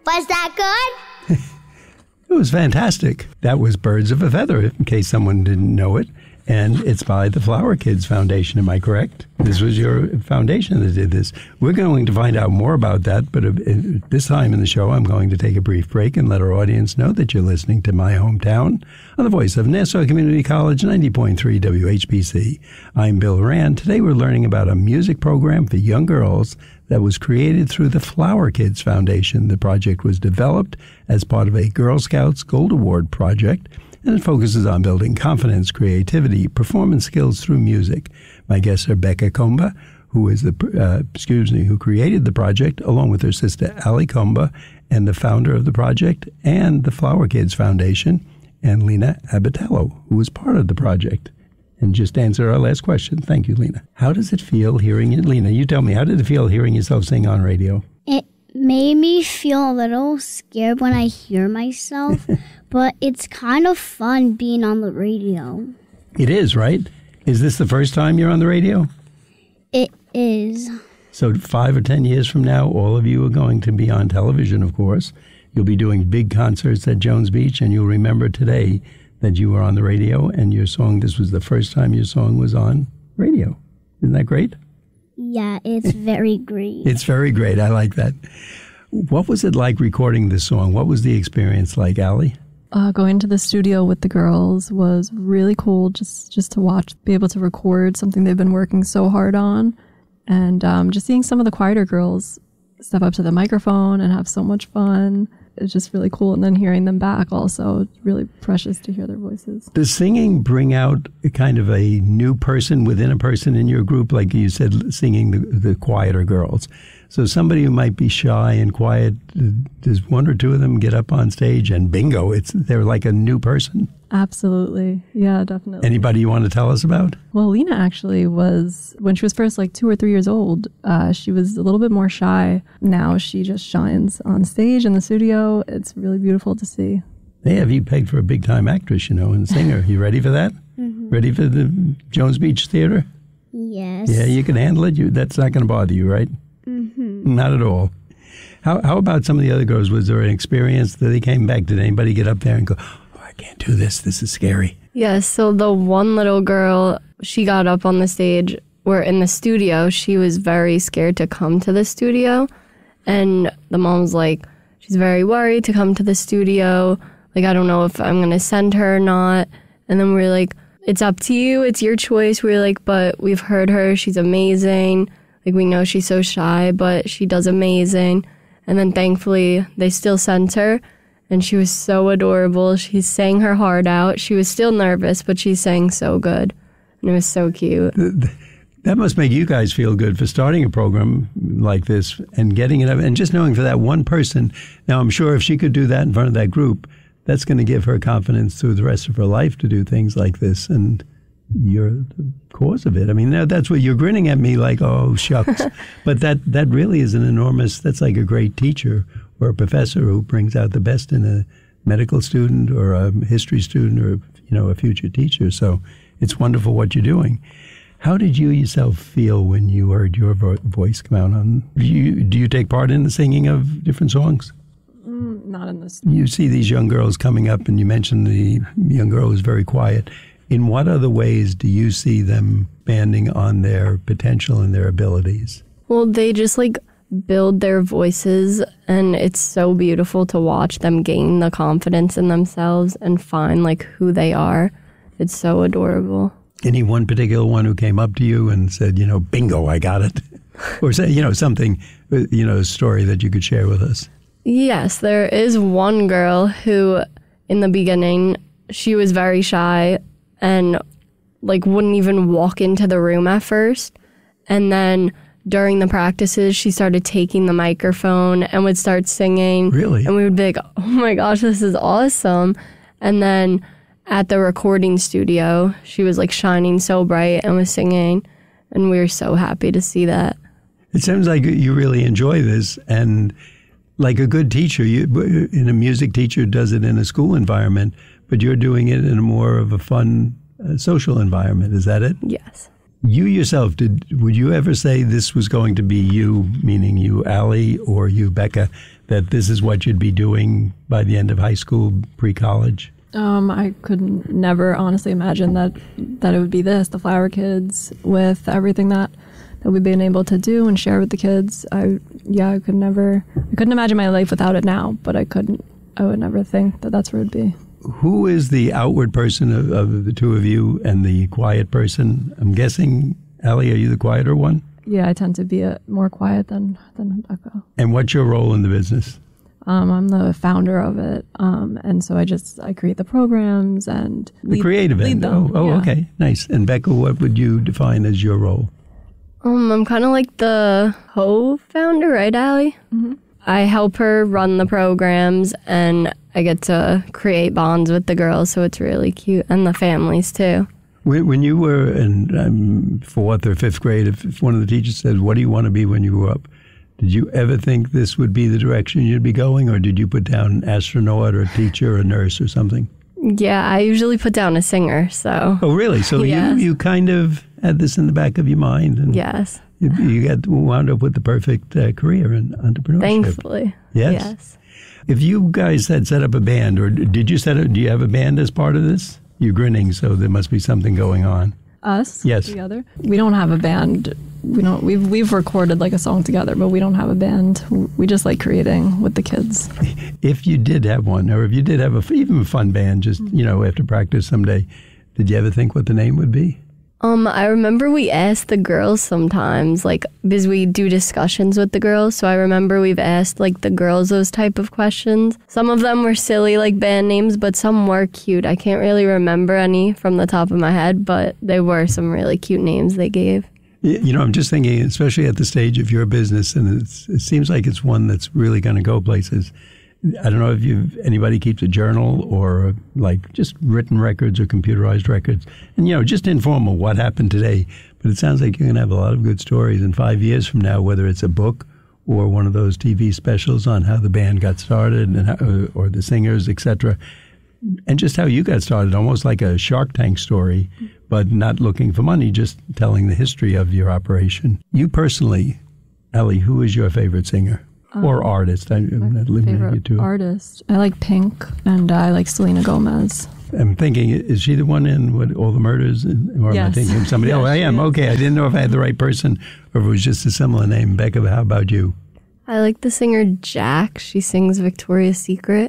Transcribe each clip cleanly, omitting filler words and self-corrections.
Was that good? It was fantastic. That was Birds of a Feather, in case someone didn't know it. And it's by the Flower Kids Foundation, am I correct? This was your foundation that did this. We're going to find out more about that, but at this time in the show, I'm going to take a brief break and let our audience know that you're listening to My Hometown on the voice of Nassau Community College, 90.3 WHBC. I'm Bill Rand. Today we're learning about a music program for young girls that was created through the Flower Kids Foundation. The project was developed as part of a Girl Scouts Gold Award project, and it focuses on building confidence, creativity, performance skills through music. My guests are Becca Comba, who is who created the project, along with her sister Ali Comba, and the founder of the project and the Flower Kids Foundation, and Lena Abatello, who was part of the project. And just answer our last question. Thank you, Lena. How does it feel hearing it? Lena, you tell me, how did it feel hearing yourself sing on radio? It made me feel a little scared when I hear myself, but it's kind of fun being on the radio. It is, right? Is this the first time you're on the radio? It is. So 5 or 10 years from now, all of you are going to be on television, of course. You'll be doing big concerts at Jones Beach, and you'll remember today that you were on the radio and your song, this was the first time your song was on radio. Isn't that great? Yeah, it's very great. It's very great. I like that. What was it like recording this song? What was the experience like, Ali? Going to the studio with the girls was really cool, just to watch, be able to record something they've been working so hard on. And just seeing some of the quieter girls step up to the microphone and have so much fun. It's just really cool. And then hearing them back also, it's really precious to hear their voices. Does singing bring out a kind of a new person within a person in your group? Like you said, singing the quieter girls. So somebody who might be shy and quiet, does one or two of them get up on stage and bingo, they're like a new person? Absolutely. Yeah, definitely. Anybody you want to tell us about? Well, Lena actually was, when she was first like 2 or 3 years old, she was a little bit more shy. Now she just shines on stage in the studio. It's really beautiful to see. They have you pegged for a big-time actress, and singer. You ready for that? Mm-hmm. Ready for the Jones Beach Theater? Yes. Yeah, you can handle it? That's not going to bother you, right? Mm-hmm. Not at all. How about some of the other girls? Was there an experience that they came back? Did anybody get up there and go, oh, I can't do this. This is scary. Yes, so the one little girl, she got up on the stage. We're in the studio. She was very scared to come to the studio. And the mom's like, she's very worried to come to the studio. Like, I don't know if I'm going to send her or not. And then we're like, it's up to you. It's your choice. We're like, but we've heard her. She's amazing. Like, we know she's so shy, but she does amazing. And then thankfully, they still sent her. And she was so adorable. She sang her heart out. She was still nervous, but she sang so good. And it was so cute. That must make you guys feel good for starting a program like this and getting it up. And just knowing for that one person. Now, I'm sure if she could do that in front of that group, that's going to give her confidence through the rest of her life to do things like this. And you're the cause of it. I mean, that's what you're grinning at me like, oh, shucks. But that really is an enormous, that's like a great teacher or a professor who brings out the best in a medical student or a history student or, a future teacher. So it's wonderful what you're doing. How did you yourself feel when you heard your voice come out on? Do you take part in the singing of different songs? Not in this. You see these young girls coming up, and you mentioned the young girl who's very quiet. In what other ways do you see them expanding on their potential and their abilities? Well, they just build their voices, and it's so beautiful to watch them gain the confidence in themselves and find who they are. It's so adorable. Any one particular one who came up to you and said, bingo, I got it? Or say, something, a story that you could share with us? Yes, there is one girl who, in the beginning, she was very shy and wouldn't even walk into the room at first. And then during the practices, she started taking the microphone and would start singing. Really? And we would be like, oh my gosh, this is awesome. And then at the recording studio, she was shining so bright and was singing. And we were so happy to see that. It sounds like you really enjoy this. And like a good teacher, a music teacher does it in a school environment, but you're doing it in a more of a fun social environment. Is that it? Yes. You yourself, would you ever say this was going to be you, meaning you, Allie, or you, Becca, that this is what you'd be doing by the end of high school, pre-college? I could never honestly imagine that it would be this, the Flower Kids, with everything that we've been able to do and share with the kids. I couldn't imagine my life without it now, but I would never think that that's where it'd be. Who is the outward person of the two of you and the quiet person? I'm guessing, Allie, are you the quieter one? Yeah, I tend to be more quiet than Becca. And what's your role in the business? I'm the founder of it, and so I create the programs and The creative end. them. Oh, Yeah. okay, nice. And Becca, what would you define as your role? I'm kind of like the co-founder, right, Allie? Mm-hmm. I help her run the programs, and I get to create bonds with the girls, so it's really cute, and the families too. When you were in fourth or fifth grade, if one of the teachers said, "What do you want to be when you grow up?" Did you ever think this would be the direction you'd be going, or did you put down an astronaut or a teacher or a nurse or something? Yeah, I usually put down a singer, so. Oh, really? So Yes. you kind of had this in the back of your mind, and Yes, you wound up with the perfect career in entrepreneurship. thankfully. Yes. If you guys had set up a band, or do you have a band as part of this? You're grinning, so there must be something going on. Us? Yes. Together? We don't have a band. We've recorded like a song together, but we don't have a band. We just like creating with the kids. If you did have one, or if you did have even a fun band, just, after practice someday, did you ever think what the name would be? I remember we asked the girls sometimes, because we do discussions with the girls, so I remember we've asked, the girls those type of questions. Some of them were silly, band names, but some were cute. I can't really remember any from the top of my head, but there were some really cute names they gave. I'm just thinking, especially at the stage of your business, and it seems like it's one that's really going to go places. I don't know if anybody keeps a journal or just written records or computerized records, and just informal what happened today. But it sounds like you're going to have a lot of good stories in 5 years from now, whether it's a book or one of those TV specials on how the band got started and or the singers, etc. And just how you got started, almost like a Shark Tank story, but not looking for money, just telling the history of your operation. You personally, Ellie, who is your favorite singer? Or artist? I'm not limiting you to artist. I like Pink, and I like Selena Gomez. I'm thinking, is she the one in All the Murders? Or am I Yes. thinking of somebody? Yeah, I am. she is. Okay, I didn't know if I had the right person or if it was just a similar name. Becca, how about you? I like the singer Jack. She sings Victoria's Secret,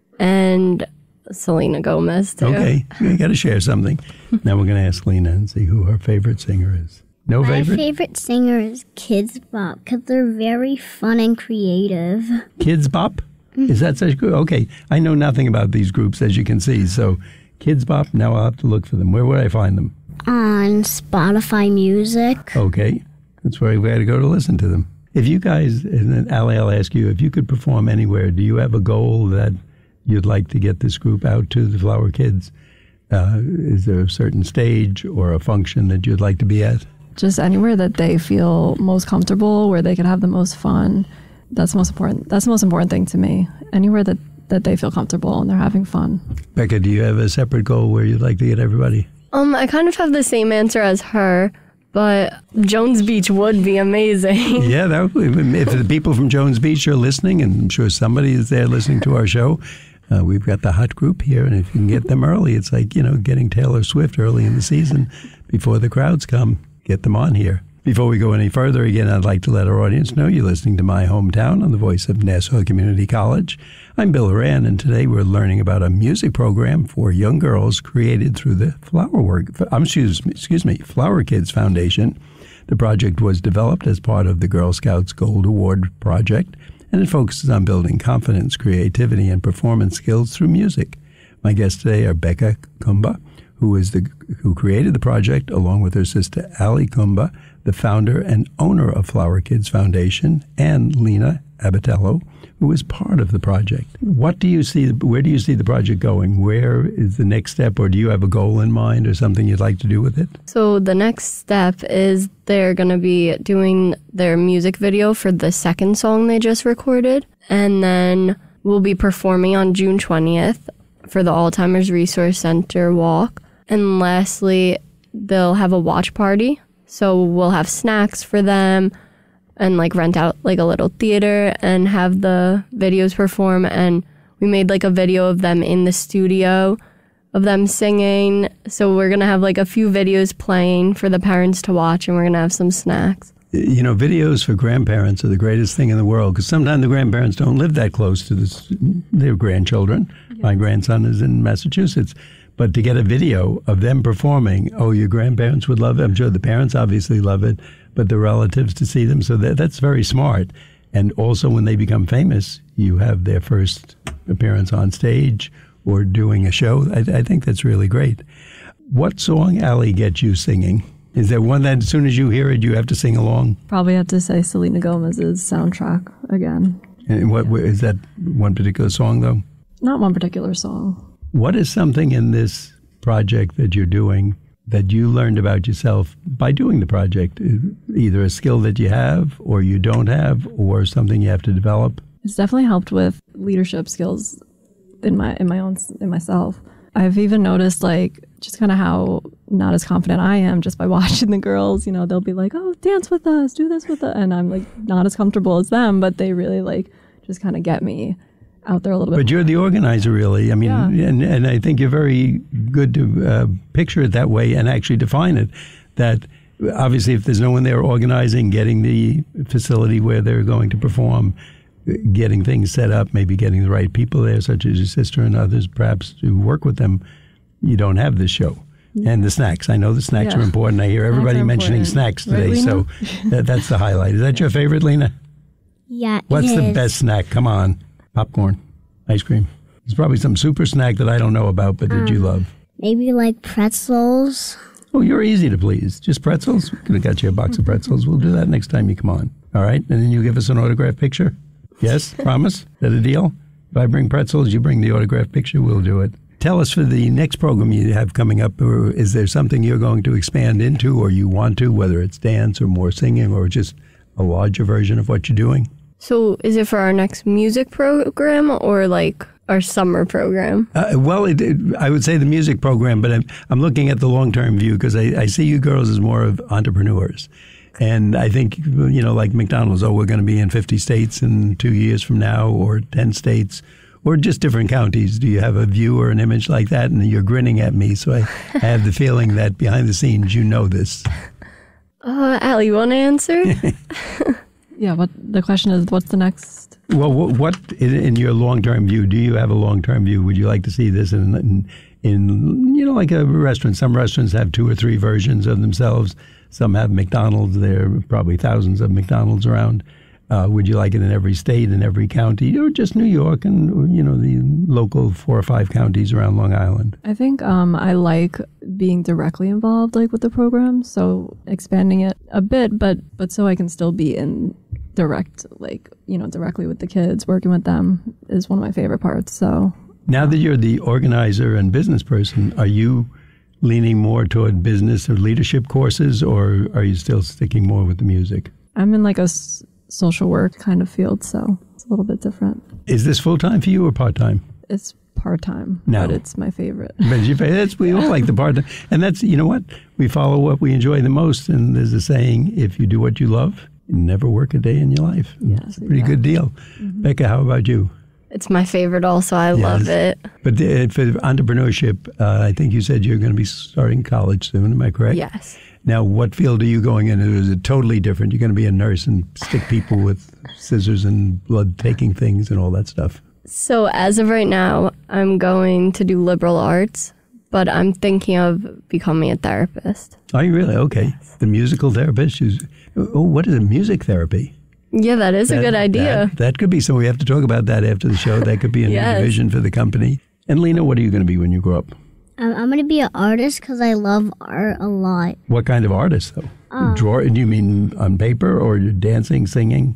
and Selena Gomez too. Okay, you got to share something. Now we're going to ask Lena and see who her favorite singer is. No My favorite? favorite singer is Kids Bop because they're very fun and creative. Kids Bop? Is that such good? Okay, I know nothing about these groups, as you can see. So, Kids Bop, now I'll have to look for them. Where would I find them? On Spotify Music. Okay, that's where we got to go to listen to them. If you guys, and then Allie, I'll ask you, if you could perform anywhere, do you have a goal that you'd like to get this group out to, the Flower Kids? Is there a certain stage or a function that you'd like to be at? Just anywhere that they feel most comfortable, where they could have the most fun. That's the most important. That's the most important thing to me. Anywhere that they feel comfortable and they're having fun. Becca, do you have a separate goal where you'd like to get everybody? I kind of have the same answer as her, but Jones Beach would be amazing. Yeah, if the people from Jones Beach are listening, and I'm sure somebody is there listening to our show, we've got the hot group here, and if you can get them early, it's like, getting Taylor Swift early in the season before the crowds come. Get them on here. Before we go any further, again, I'd like to let our audience know you're listening to My Hometown on the voice of Nassau Community College. I'm Bill Oran, and today we're learning about a music program for young girls created through the Flower Kids Foundation. The project was developed as part of the Girl Scouts Gold Award project, and it focuses on building confidence, creativity, and performance skills through music. My guests today are Becca Kumba, who created the project, along with her sister Allie Kumba, the founder and owner of Flower Kids Foundation, and Lena Abatello, who is part of the project. Where do you see the project going? Where is the next step, or do you have a goal in mind or something you'd like to do with it? So the next step is they're going to be doing their music video for the second song they just recorded, and then we'll be performing on June 20th for the Alzheimer's Resource Center walk. And lastly, they'll have a watch party. So we'll have snacks for them and like rent out like a little theater and have the videos perform. And we made like a video of them in the studio of them singing. So we're going to have like a few videos playing for the parents to watch, and we're going to have some snacks. You know, videos for grandparents are the greatest thing in the world, because sometimes the grandparents don't live that close to their grandchildren. Yes. My grandson is in Massachusetts. But to get a video of them performing, your grandparents would love it. I'm sure the parents obviously love it, but the relatives to see them. So that's very smart. And also when they become famous, you have their first appearance on stage or doing a show. I think that's really great. What song, Allie, gets you singing? Is there one that as soon as you hear it, you have to sing along? Probably have to say Selena Gomez's Soundtrack again. And what is that one particular song, though? Not one particular song. What is something in this project that you're doing that you learned about yourself by doing the project? Either a skill that you have or you don't have, or something you have to develop? It's definitely helped with leadership skills in myself. I've even noticed like just kind of how not as confident I am just by watching the girls. You know, they'll be like, "Oh, dance with us, do this with us," and I'm like not as comfortable as them, but they really like just kind of get me out there a little bit. But you're the organizer, really. I mean, yeah. and I think you're very good to picture it that way and actually define it. That obviously, if there's no one there organizing, getting the facility where they're going to perform, getting things set up, maybe getting the right people there, such as your sister and others, perhaps to work with them, you don't have this show. And the snacks. I know the snacks are important. I hear everybody mentioning snacks today, right, so that's the highlight. Is that your favorite, Lena? Yeah, What's the best snack? Come on. Popcorn, ice cream. There's probably some super snack that I don't know about, but that you love. Maybe like pretzels. Oh, you're easy to please. Just pretzels? We could have got you a box of pretzels. We'll do that next time you come on. All right? And then you give us an autographed picture? Yes? Promise? Is that a deal? If I bring pretzels, you bring the autographed picture, we'll do it. Tell us for the next program you have coming up, or is there something you're going to expand into or you want to, whether it's dance or more singing or just a larger version of what you're doing? So is it for our next music program or like our summer program? I would say the music program, but I'm looking at the long-term view because I see you girls as more of entrepreneurs. And I think, you know, like McDonald's, we're going to be in 50 states in 2 years from now, or 10 states, or just different counties. Do you have a view or an image like that? And you're grinning at me, so I have the feeling that behind the scenes you know this. Allie, you want to answer? Yeah, the question is, what's the next? Well, what in your long-term view, do you have a long-term view? Would you like to see this in you know, like a restaurant? Some restaurants have 2 or 3 versions of themselves. Some have McDonald's. There are probably thousands of McDonald's around. Would you like it in every state, in every county, or just New York and, you know, the local 4 or 5 counties around Long Island? I think I like being directly involved, like with the program, so expanding it a bit, but so I can still be in direct, like, you know, directly with the kids, working with them is one of my favorite parts. So now that you're the organizer and business person, are you leaning more toward business or leadership courses, or are you still sticking more with the music? I'm in like a social work kind of field, so it's a little bit different. Is this full-time for you or part-time? It's part-time, No. but it's my favorite. But we all like the part-time. And that's, you know what? We follow what we enjoy the most. And there's a saying, if you do what you love, you never work a day in your life. Yes, it's a pretty good deal. Mm-hmm. Becca, how about you? It's my favorite also. I love it. But for entrepreneurship, I think you said you're going to be starting college soon. Am I correct? Yes. Now, what field are you going into? Is it totally different? You're going to be a nurse and stick people with scissors and blood-taking things and all that stuff? So as of right now, I'm going to do liberal arts, but I'm thinking of becoming a therapist. Are you really? Okay. Yes. The musical therapist? What is it? Music therapy? Yeah, that is a good idea. That could be. So we have to talk about that after the show. That could be a new division for the company. And Lena, what are you going to be when you grow up? I'm going to be an artist because I love art a lot. What kind of artist, though? Do you mean on paper or you're dancing, singing?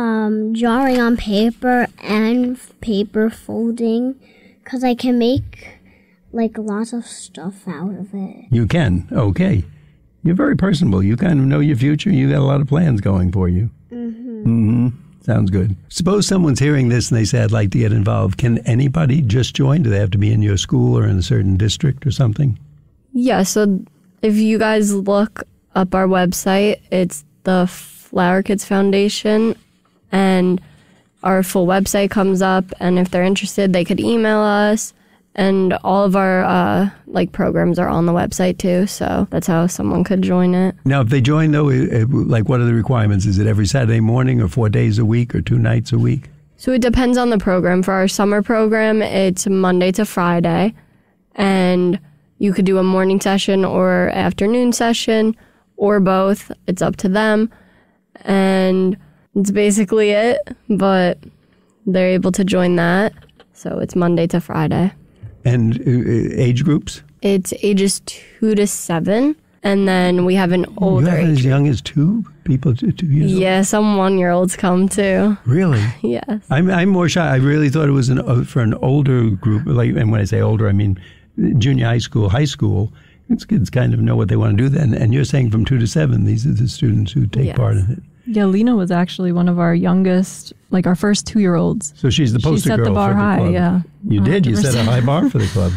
Drawing on paper and paper folding because I can make like lots of stuff out of it. You can? Okay. You're very personable. You kind of know your future. You got a lot of plans going for you. Mm-hmm. Mm-hmm. Sounds good. Suppose someone's hearing this and they say, I'd like to get involved. Can anybody just join? Do they have to be in your school or in a certain district or something? Yeah, so if you guys look up our website. It's the Flower Kids Foundation, and our full website comes up. And if they're interested, they could email us. And all of our programs are on the website too, so that's how someone could join it. Now, if they join, though, what are the requirements? Is it every Saturday morning or 4 days a week or 2 nights a week? So it depends on the program. For our summer program, it's Monday to Friday, and you could do a morning session or afternoon session or both. It's up to them, and it's basically it, but they're able to join that. So it's Monday to Friday. And age groups? It's ages 2 to 7, and then we have an older You have age as young as 2 people, 2 years old? Yeah, some 1-year-olds come too. Really? Yes. I'm more shy. I really thought it was for an older group. And when I say older, I mean junior high school. Kids kind of know what they want to do then. And you're saying from 2 to 7, these are the students who take part in it. Yeah, Lena was actually one of our youngest, our first 2-year-olds. So she's the poster girl for the club. She set the bar high, yeah. You did. You set a high bar for the club.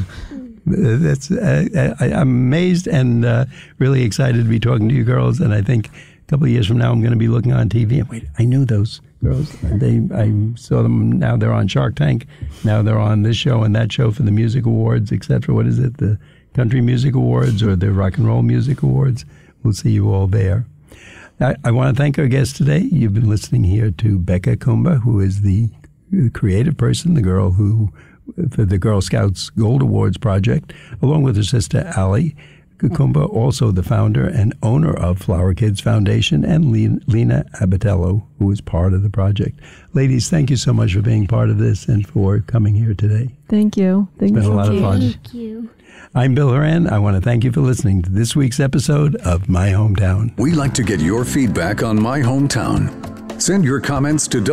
I'm amazed and really excited to be talking to you girls. And I think a couple of years from now, I'm going to be looking on TV. And wait, I knew those girls. I saw them. Now they're on Shark Tank. Now they're on this show and that show for the music awards, etc. What is it? The Country Music Awards or the Rock and Roll Music Awards? We'll see you all there. I want to thank our guest today. You've been listening here to Becca Kumba, who is the creative person, the girl who, for the Girl Scouts Gold Awards project, along with her sister, Allie Kumba, also the founder and owner of Flower Kids Foundation, and Lena Abatello, who is part of the project. Ladies, thank you so much for being part of this and for coming here today. Thank you. It's been a lot of fun. Thank you. I'm Bill Horan. I want to thank you for listening to this week's episode of My Hometown. We like to get your feedback on My Hometown. Send your comments to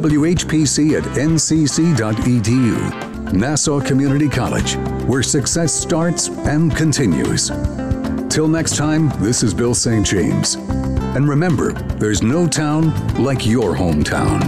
whpc@ncc.edu. Nassau Community College, where success starts and continues. Till next time, this is Bill St. James. And remember, there's no town like your hometown.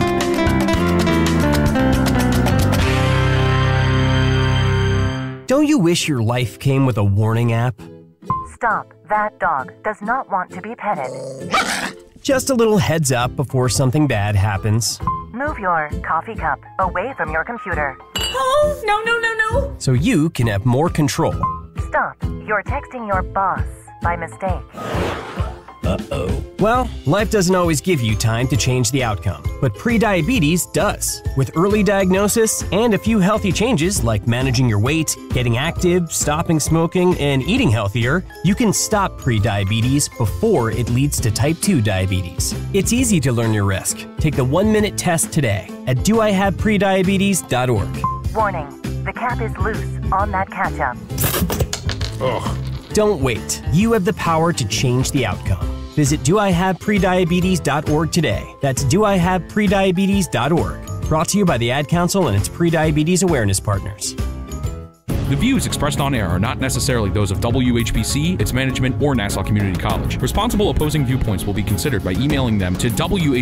Don't you wish your life came with a warning app? Stop. That dog does not want to be petted. Just a little heads up before something bad happens. Move your coffee cup away from your computer. Oh, no. So you can have more control. Stop. You're texting your boss by mistake. Uh-oh. Well, life doesn't always give you time to change the outcome, but prediabetes does. With early diagnosis and a few healthy changes like managing your weight, getting active, stopping smoking, and eating healthier, you can stop prediabetes before it leads to type 2 diabetes. It's easy to learn your risk. Take the 1-minute test today at doihaveprediabetes.org. Warning. The cap is loose on that ketchup. Ugh. Don't wait. You have the power to change the outcome. Visit doihaveprediabetes.org today. That's doihaveprediabetes.org. Brought to you by the Ad Council and its prediabetes awareness partners. The views expressed on air are not necessarily those of WHPC, its management, or Nassau Community College. Responsible opposing viewpoints will be considered by emailing them to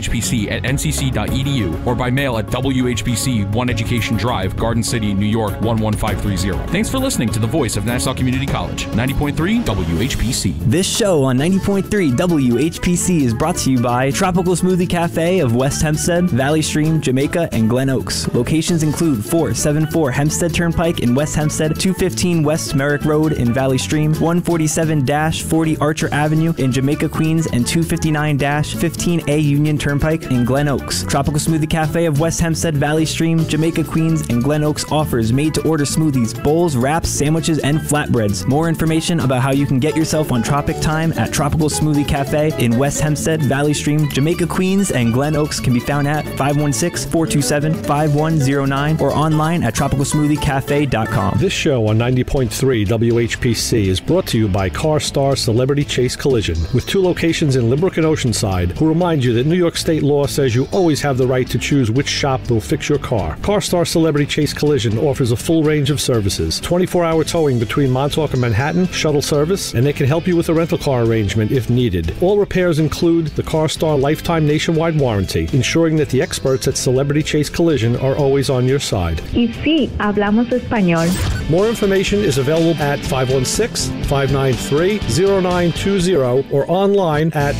whpc@ncc.edu or by mail at WHPC 1 Education Drive, Garden City, New York 11530. Thanks for listening to the voice of Nassau Community College, 90.3 WHPC. This show on 90.3 WHPC is brought to you by Tropical Smoothie Cafe of West Hempstead, Valley Stream, Jamaica, and Glen Oaks. Locations include 474 Hempstead Turnpike in West Hempstead, 215 West Merrick Road in Valley Stream, 147-40 Archer Avenue in Jamaica, Queens, and 259-15A Union Turnpike in Glen Oaks. Tropical Smoothie Cafe of West Hempstead, Valley Stream, Jamaica, Queens, and Glen Oaks offers made-to-order smoothies, bowls, wraps, sandwiches, and flatbreads. More information about how you can get yourself on Tropic Time at Tropical Smoothie Cafe in West Hempstead, Valley Stream, Jamaica, Queens, and Glen Oaks can be found at 516-427-5109 or online at tropicalsmoothiecafe.com. This show on 90.3 WHPC is brought to you by CarStar Celebrity Chase Collision, with 2 locations in Limerick and Oceanside, who remind you that New York state law says you always have the right to choose which shop will fix your car. CarStar Celebrity Chase Collision offers a full range of services: 24-hour towing between Montauk and Manhattan, shuttle service, and they can help you with a rental car arrangement if needed. All repairs include the CarStar lifetime nationwide warranty, ensuring that the experts at Celebrity Chase Collision are always on your side. Y sí, hablamos español. More information is available at 516-593-0920 or online at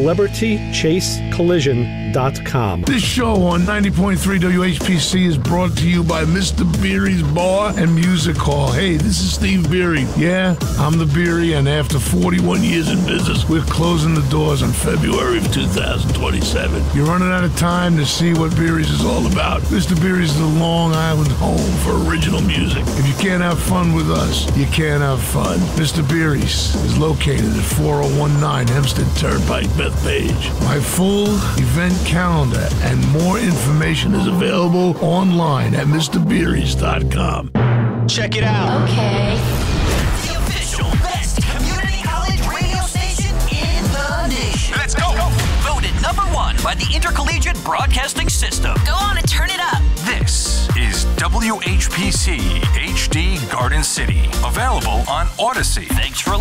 celebritychasecollision.com. This show on 90.3 WHPC is brought to you by Mr. Beery's Bar and Music Hall. Hey, this is Steve Beery. Yeah, I'm the Beery, and after 41 years in business, we're closing the doors on February of 2027. You're running out of time to see what Beery's is all about. Mr. Beery's is the Long Island home for original music. If you can't have fun with us, you can't have fun. Mr. Beery's is located at 4019 Hempstead Turnpike, Bethpage. My full event calendar and more information is available online at MrBeerys.com. Check it out. Okay. The official best community college radio station in the nation. Let's go. Voted #1 by the Intercollegiate Broadcasting System. Go on and turn it up. This is WHPC HD Garden City. Available on Odyssey. Thanks for